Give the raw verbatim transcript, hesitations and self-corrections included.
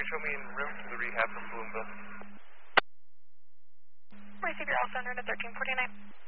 show me en route to the rehab from Bloomville. Receive your Alpha under thirteen forty-nine.